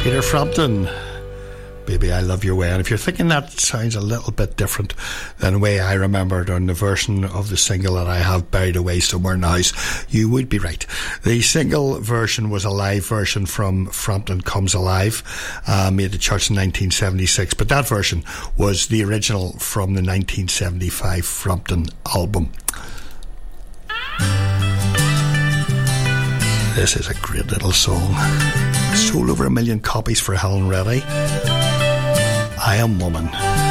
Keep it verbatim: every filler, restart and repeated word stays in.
Peter Frampton, Baby I Love Your Way. And if you're thinking that sounds a little bit different than the way I remembered on the version of the single that I have buried away somewhere in the house, you would be right. The single version was a live version from Frampton Comes Alive, uh, made at church in nineteen seventy-six, but that version was the original from the nineteen seventy-five Frampton album. This is a great little song. Sold over a million copies for Helen Reddy. I Am Woman.